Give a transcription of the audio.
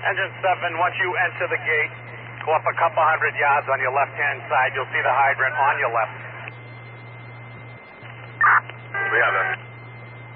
Engine 7, once you enter the gate, go up a couple 100 yards on your left-hand side. You'll see the hydrant on your left. We have that.